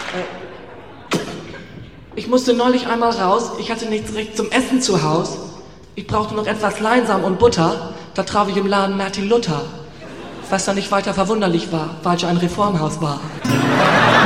Ich musste neulich einmal raus, ich hatte nichts recht zum Essen zu Haus. Ich brauchte noch etwas Leinsamen und Butter, da traf ich im Laden Martin Luther. Was dann nicht weiter verwunderlich war, weil ich ein Reformhaus war.